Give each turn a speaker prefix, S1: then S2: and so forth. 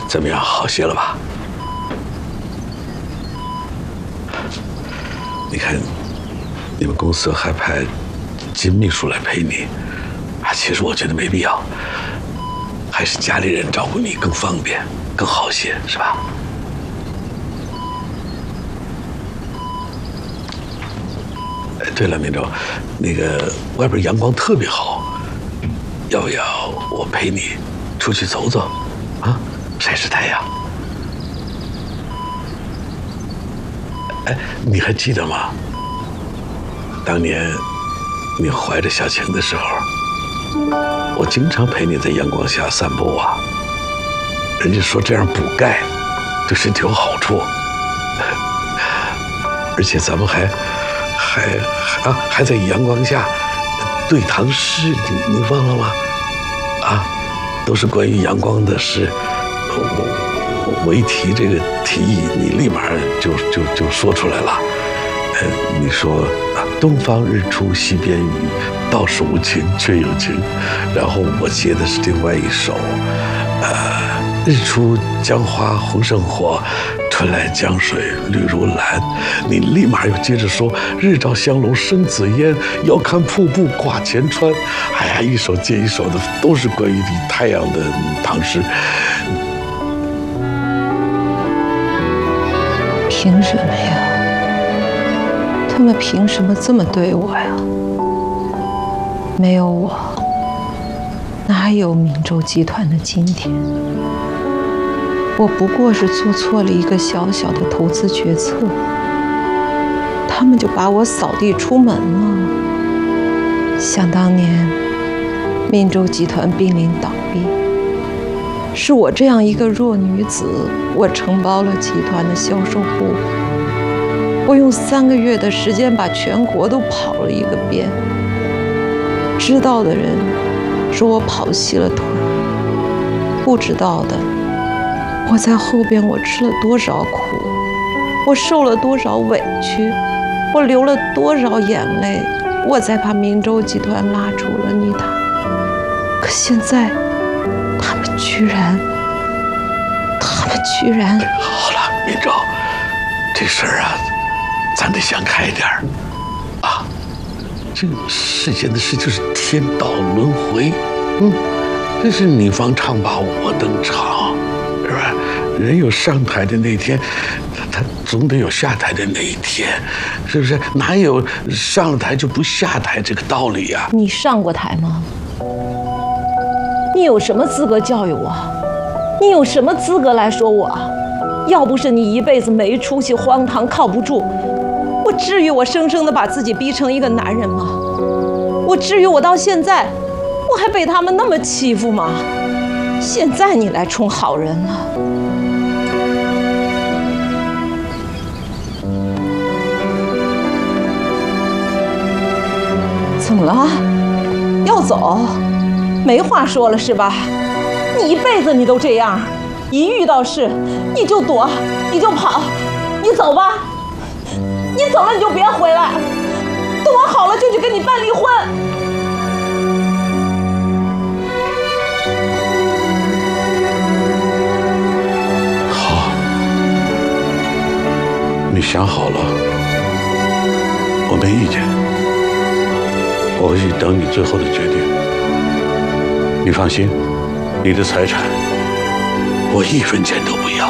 S1: 怎么样，好些了吧？你看，你们公司还派金秘书来陪你，其实我觉得没必要，还是家里人照顾你更方便、更好些，是吧？哎，对了，明州，那个外边阳光特别好，要不要我陪你出去走走，啊，晒晒太阳？哎，你还记得吗？当年你怀着小晴的时候，我经常陪你在阳光下散步啊。人家说这样补钙，对身体有好处。而且咱们还在阳光下对唐诗，你忘了吗？啊，都是关于阳光的诗。我一提这个提议，你立马就说出来了。你说东方日出西边雨，道是无晴却有晴。然后我接的是另外一首，日出江花红胜火，春来江水绿如蓝。你立马又接着说日照香炉生紫烟，遥看瀑布挂前川。哎呀，一首接一首的都是关于太阳的唐诗。
S2: 凭什么呀？他们凭什么这么对我呀？没有我，哪有明州集团的今天？我不过是做错了一个小小的投资决策，他们就把我扫地出门了。想当年，明州集团濒临倒闭，是我这样一个弱女子，我承包了集团的销售部。我用3个月的时间把全国都跑了一个遍。知道的人说我跑细了腿，不知道的，我在后边我吃了多少苦，我受了多少委屈，我流了多少眼泪，我才把明州集团拉出了泥潭。可现在，他们居然，
S1: 好了，明州，这事儿啊，咱得想开点儿啊。这个世间的事就是天道轮回，这是你方唱罢我登场，是吧？人有上台的那一天，他总得有下台的那一天，是不是？哪有上了台就不下台这个道理呀？
S2: 你上过台吗？你有什么资格教育我？你有什么资格来说我？要不是你一辈子没出息、荒唐、靠不住，我至于我生生的把自己逼成一个男人吗？我至于我到现在，我还被他们那么欺负吗？现在你来充好人了。怎么了？要走？没话说了是吧？你一辈子你都这样，一遇到事你就躲，你就跑，你走吧。你走了你就别回来，等我好了就去跟你办离婚。
S1: 好，你想好了，我没意见，我会去等你最后的决定。你放心，你的财产我1分钱都不要。